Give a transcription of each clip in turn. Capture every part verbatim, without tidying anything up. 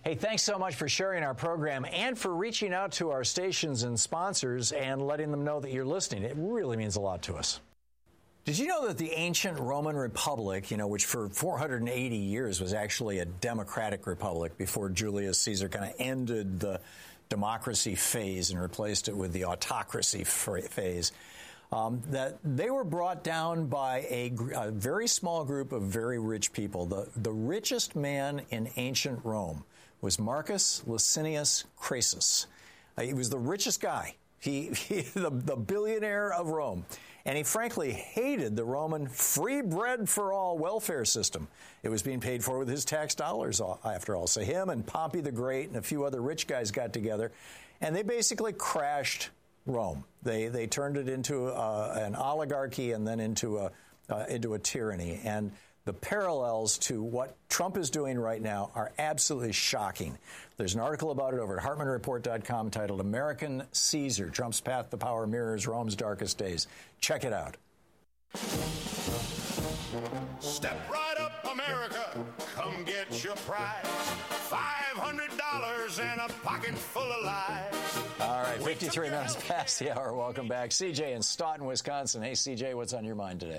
Hey, thanks so much for sharing our program and for reaching out to our stations and sponsors and letting them know that you're listening. It really means a lot to us. Did you know that the ancient Roman Republic, you know, which for four hundred eighty years was actually a democratic republic before Julius Caesar kind of ended the democracy phase and replaced it with the autocracy phase, um, that they were brought down by a, a very small group of very rich people. The, the richest man in ancient Rome was Marcus Licinius Crassus. Uh, he was the richest guy. He, he the, the billionaire of Rome. And he frankly hated the Roman free bread for all welfare system. It was being paid for with his tax dollars, after all. So him and Pompey the Great and a few other rich guys got together, and they basically crashed Rome. They they turned it into uh, an oligarchy and then into a uh, into a tyranny. And the parallels to what Trump is doing right now are absolutely shocking. There's an article about it over at Hartman Report dot com titled American Caesar, Trump's Path to Power Mirrors Rome's Darkest Days. Check it out. Step right up, America. Come get your prize. five hundred dollars and a pocket full of lies. All right, fifty-three minutes past the hour. Welcome back. C J in Staunton, Wisconsin. Hey, C J, what's on your mind today?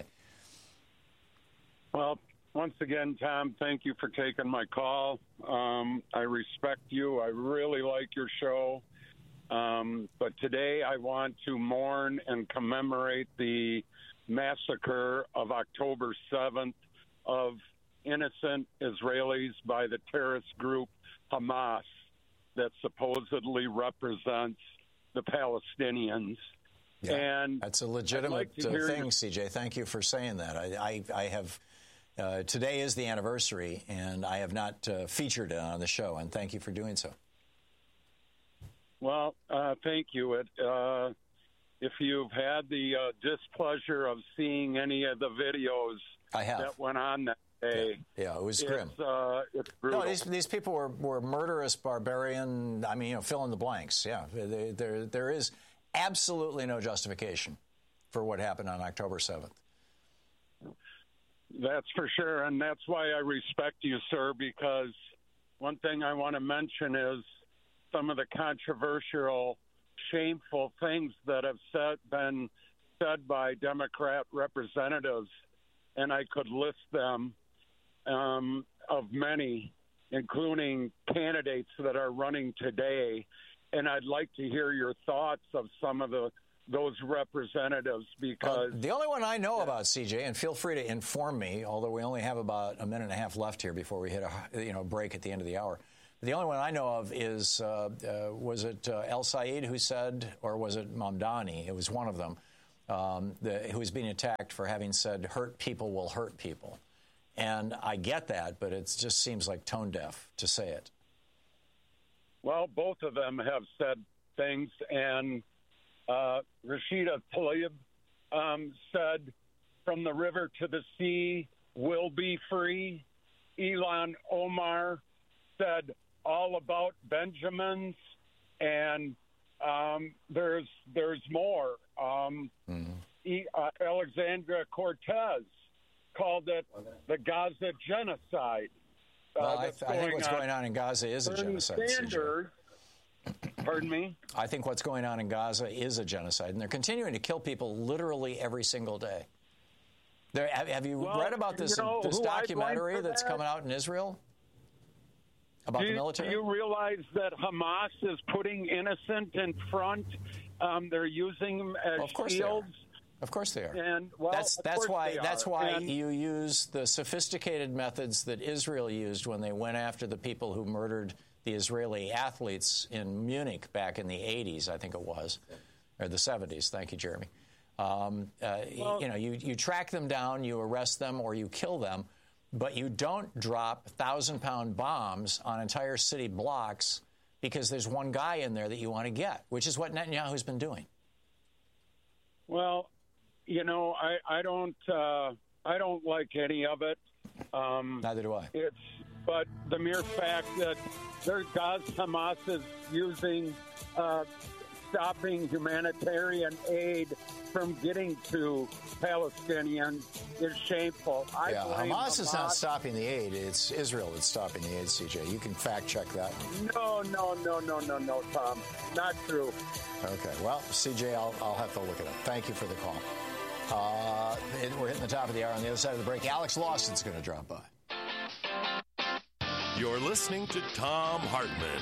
Well, once again, Tom, thank you for taking my call. Um, I respect you. I really like your show. Um, but today I want to mourn and commemorate the massacre of October seventh of innocent Israelis by the terrorist group Hamas that supposedly represents the Palestinians. Yeah, and that's a legitimate like uh, thing, you. C J. Thank you for saying that. I, I, I have... Uh, today is the anniversary, and I have not uh, featured it on the show, and thank you for doing so. Well, uh, thank you. It, uh, if you've had the uh, displeasure of seeing any of the videos I have. that went on that day. Yeah, yeah it was grim. It's, uh, it's brutal. No, these, these people were, were murderous, barbarian, I mean, you know, fill in the blanks. Yeah, there, there, there is absolutely no justification for what happened on October seventh. That's for sure, and that's why I respect you, sir, because one thing I want to mention is some of the controversial, shameful things that have said, been said by Democrat representatives, and I could list them um, of many, including candidates that are running today, and I'd like to hear your thoughts of some of the those representatives, because... Uh, the only one I know about, C J, and feel free to inform me, although we only have about a minute and a half left here before we hit a you know break at the end of the hour. The only one I know of is, uh, uh, was it uh, El Said who said, or was it Mamdani? It was one of them, um, the, who was being attacked for having said, hurt people will hurt people. And I get that, but it just seems like tone deaf to say it. Well, both of them have said things, and... Uh, Rashida Tlaib um, said, from the river to the sea will be free. Ilhan Omar said all about Benjamins, and um, there's there's more. Um, mm-hmm. e- uh, Alexandria Cortez called it the Gaza genocide. Well, uh, I, th- I think what's on. going on in Gaza is Bernie a genocide. Sanders, pardon me? I think what's going on in Gaza is a genocide, and they're continuing to kill people literally every single day. There, have, have you well, read about this, you know, this documentary that's that? coming out in Israel about do, the military? Do you realize that Hamas is putting innocent in front? Um, they're using them as well, of course shields. They are. Of course they are. And well, that's that's why that's why and, you use the sophisticated methods that Israel used when they went after the people who murdered the Israeli athletes in Munich back in the eighties, I think it was, or the seventies. Thank you, Jeremy. Um, uh, well, you know, you, you track them down, you arrest them, or you kill them, but you don't drop thousand-pound bombs on entire city blocks because there's one guy in there that you want to get, which is what Netanyahu's been doing. Well, you know, I, I don't uh, I don't like any of it. Um, Neither do I. It's but the mere fact that their Gaza Hamas is using uh, stopping humanitarian aid from getting to Palestinians is shameful. I yeah, blame Hamas is not Hamas. stopping the aid. It's Israel that's stopping the aid, C J. You can fact check that one. No, no, no, no, no, no, Tom. Not true. Okay, well, C J, I'll, I'll have to look it up. Thank you for the call. Uh, it, we're hitting the top of the hour. On the other side of the break, Alex Lawson's going to drop by. You're listening to Thom Hartmann.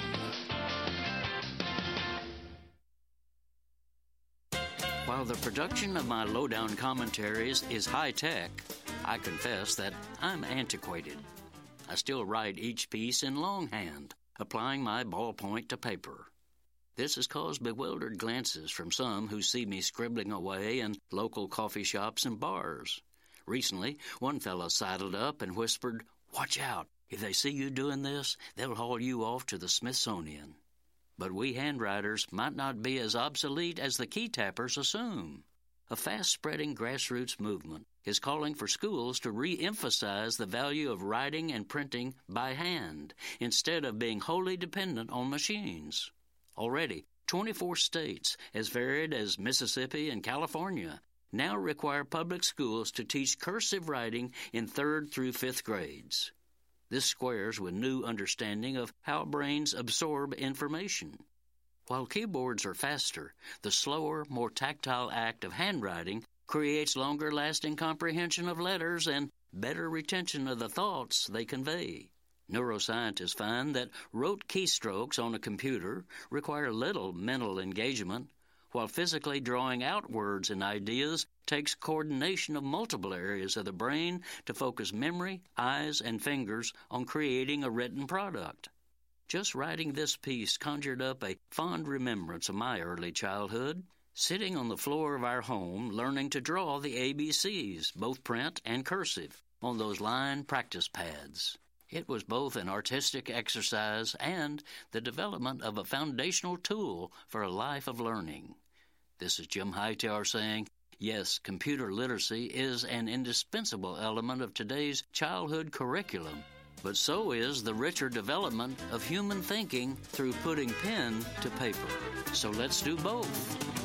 While the production of my lowdown commentaries is high-tech, I confess that I'm antiquated. I still write each piece in longhand, applying my ballpoint to paper. This has caused bewildered glances from some who see me scribbling away in local coffee shops and bars. Recently, one fellow sidled up and whispered, "Watch out. If they see you doing this, they'll haul you off to the Smithsonian." But we handwriters might not be as obsolete as the key tappers assume. A fast-spreading grassroots movement is calling for schools to re-emphasize the value of writing and printing by hand instead of being wholly dependent on machines. Already, twenty-four states, as varied as Mississippi and California, now require public schools to teach cursive writing in third through fifth grades. This squares with new understanding of how brains absorb information. While keyboards are faster, the slower, more tactile act of handwriting creates longer-lasting comprehension of letters and better retention of the thoughts they convey. Neuroscientists find that rote keystrokes on a computer require little mental engagement, while physically drawing out words and ideas takes coordination of multiple areas of the brain to focus memory, eyes, and fingers on creating a written product. Just writing this piece conjured up a fond remembrance of my early childhood, sitting on the floor of our home learning to draw the A B Cs, both print and cursive, on those line practice pads. It was both an artistic exercise and the development of a foundational tool for a life of learning. This is Jim Hightower saying, yes, computer literacy is an indispensable element of today's childhood curriculum, but so is the richer development of human thinking through putting pen to paper. So let's do both.